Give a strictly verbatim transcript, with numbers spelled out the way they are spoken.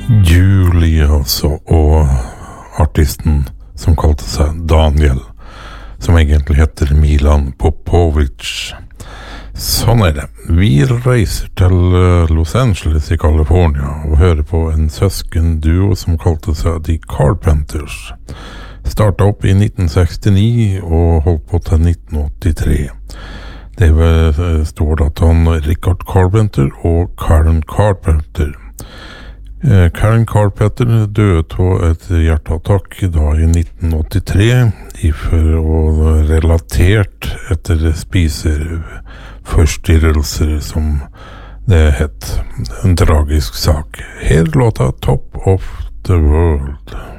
Julie altså, og artisten som kalte seg Daniel, som egentlig heter Milan Popovic. Sånn er det. Vi reiser til Los Angeles i California og hører på en søskenduo som kalte seg The Carpenters. Startet opp i nitten sekstini og holdt på til nitten åttitre. Det står da til han Richard Carpenter og Karen Carpenter. Karen Carpenter døde av et hjerteattakk da i nitten åttitre, for å relatert etter spiseforstyrrelser, som det het. En tragisk sak. Her låta Top of the World.